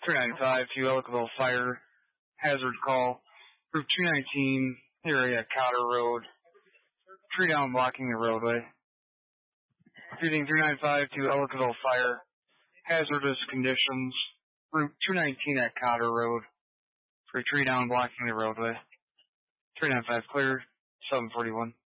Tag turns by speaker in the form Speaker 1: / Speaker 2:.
Speaker 1: 395 to Ellicottville Fire. Hazard call. Group 219, area Cotter Road. Tree down blocking the roadway. Repeating 395 to Ellicottville Fire. Hazardous conditions. Route 219 at Cotter Road. For a tree down blocking the roadway. 395 clear. 741.